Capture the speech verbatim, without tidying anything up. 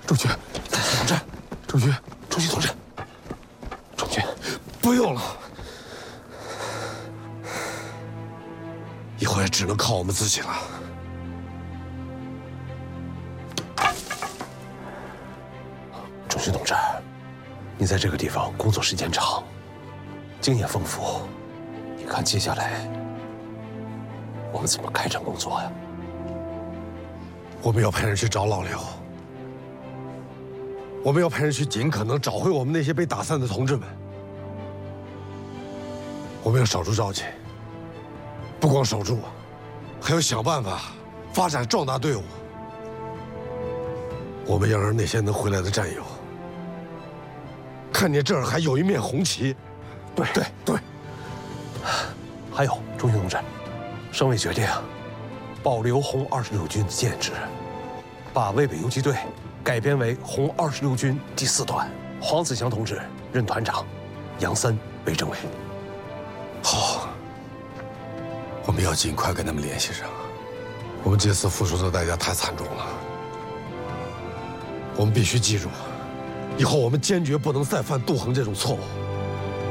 周局， 同志， 周局， 周局同志，周局， 不用了，以后也只能靠我们自己了。 周局同志，你在这个地方工作时间长，经验丰富，你看接下来我们怎么开展工作呀？ 我们要派人去找老刘。 我们要派人去尽可能找回我们那些被打散的同志们。我们要守住赵家，不光守住，还要想办法发展壮大队伍。我们要让那些能回来的战友看见这儿还有一面红旗。 对对对。还有，周军同志，省委决定保留红二十六军的建制，把渭北游击队 改编为红二十六军第四团，黄子祥同志任团长，杨森为政委。 好，我们要尽快跟他们联系上。我们这次付出的代价太惨重了，我们必须记住，以后我们坚决不能再犯杜衡这种错误。